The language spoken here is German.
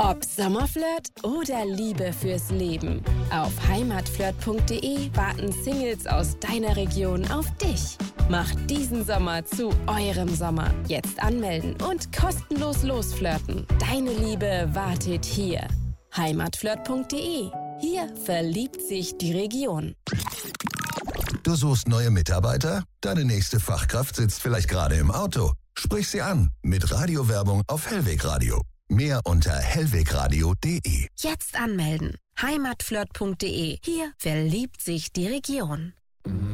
Ob Sommerflirt oder Liebe fürs Leben. Auf heimatflirt.de warten Singles aus deiner Region auf dich. Macht diesen Sommer zu eurem Sommer. Jetzt anmelden und kostenlos losflirten. Deine Liebe wartet hier. heimatflirt.de. Hier verliebt sich die Region. Du suchst neue Mitarbeiter? Deine nächste Fachkraft sitzt vielleicht gerade im Auto. Sprich sie an mit Radiowerbung auf Hellweg Radio. Mehr unter hellwegradio.de. Jetzt anmelden. heimatflirt.de. Hier verliebt sich die Region.